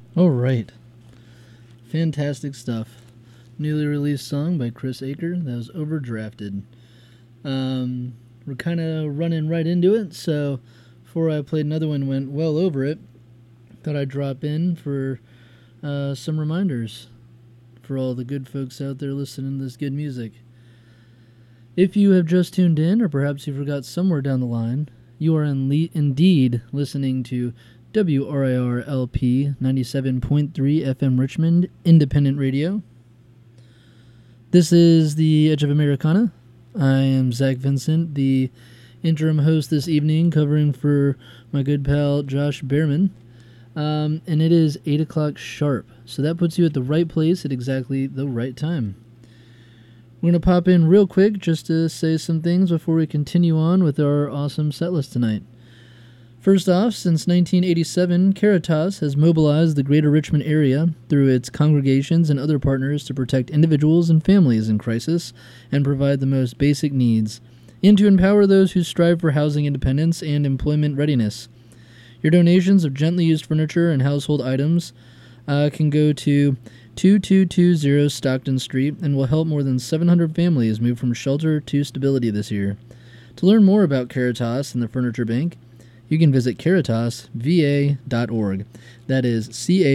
All right. Fantastic stuff. Newly released song by Chris Aker. That was Overdrafted. We're kind of running right into it, so before I played another one, went well over it, thought I'd drop in for some reminders for all the good folks out there listening to this good music. If you have just tuned in, or perhaps you forgot somewhere down the line, you are indeed listening to WRIR-LP 97.3 FM Richmond Independent Radio. This is the Edge of Americana. I am Zach Vincent, the interim host this evening, covering for my good pal Josh Behrman. And it is 8 o'clock sharp, so that puts you at the right place at exactly the right time. We're going to pop in real quick just to say some things before we continue on with our awesome set list tonight. First off, since 1987, Caritas has mobilized the greater Richmond area through its congregations and other partners to protect individuals and families in crisis and provide the most basic needs, and to empower those who strive for housing independence and employment readiness. Your donations of gently used furniture and household items can go to 2220 Stockton Street and will help more than 700 families move from shelter to stability this year. To learn more about Caritas and the Furniture Bank, you can visit caritasva.org. That is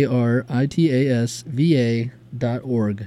CARITASVA.org.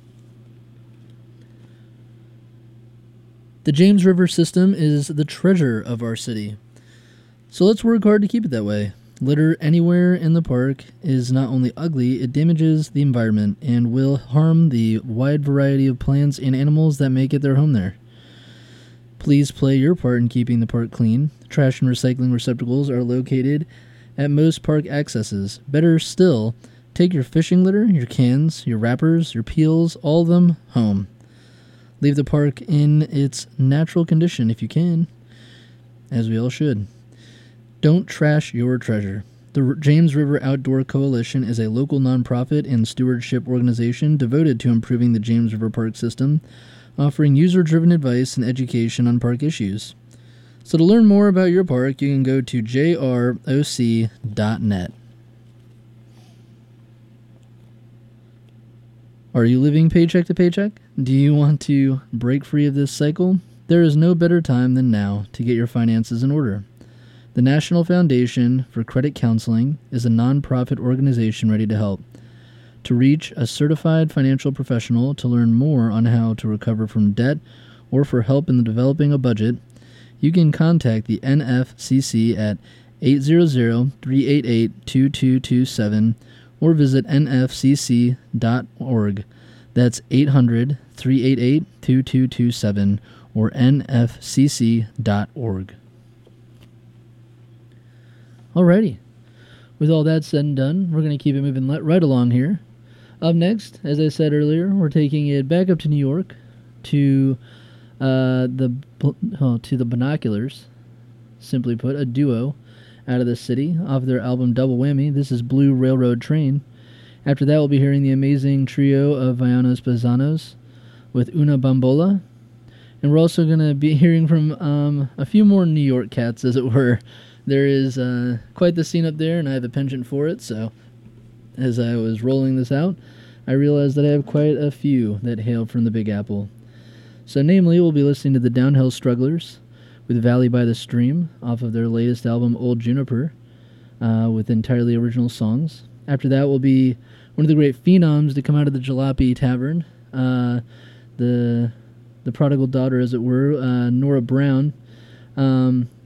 The James River system is the treasure of our city, so let's work hard to keep it that way. Litter anywhere in the park is not only ugly, it damages the environment and will harm the wide variety of plants and animals that make it their home there. Please play your part in keeping the park clean. Trash and recycling receptacles are located at most park accesses. Better still, take your fishing litter, your cans, your wrappers, your peels, all of them home. Leave the park in its natural condition if you can, as we all should. Don't trash your treasure. The James River Outdoor Coalition is a local nonprofit and stewardship organization devoted to improving the James River Park system, offering user-driven advice and education on park issues. So to learn more about your park, you can go to jroc.net. Are you living paycheck to paycheck? Do you want to break free of this cycle? There is no better time than now to get your finances in order. The National Foundation for Credit Counseling is a nonprofit organization ready to help. To reach a certified financial professional to learn more on how to recover from debt or for help in developing a budget, you can contact the NFCC at 800-388-2227 or visit nfcc.org. That's 800-388-2227 or nfcc.org. Alrighty. With all that said and done, we're going to keep it moving right along here. Up next, as I said earlier, we're taking it back up to New York to the Binoculars, simply put, a duo out of the city off their album Double Whammy. This is Blue Railroad Train. After that, we'll be hearing the amazing trio of Vianos Paisanos with Una Bambola. And we're also going to be hearing from a few more New York cats, as it were. There is quite the scene up there, and I have a penchant for it, so as I was rolling this out, I realized that I have quite a few that hail from the Big Apple. So namely, we'll be listening to the Downhill Strugglers with Valley by the Stream off of their latest album, Old Juniper, with entirely original songs. After that will be one of the great phenoms to come out of the Jalopy Tavern, the prodigal daughter, as it were, Nora Brown,